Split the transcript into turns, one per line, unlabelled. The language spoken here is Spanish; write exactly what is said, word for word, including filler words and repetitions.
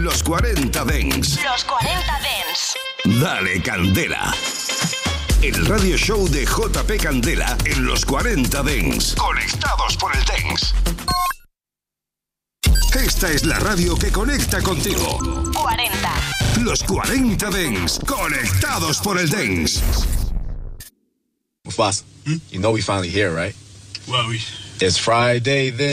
Los cuarenta Dance.
Los cuarenta Dance.
Dale candela. El radio show de J P Candela en Los cuarenta Dance. Conectados por el Dance. Esta es la radio que conecta contigo.
cuarenta.
Los cuarenta Dance. Conectados por el Dance.
Mufasa, hmm? You know we finally here, right?
Well, we...
It's Friday then.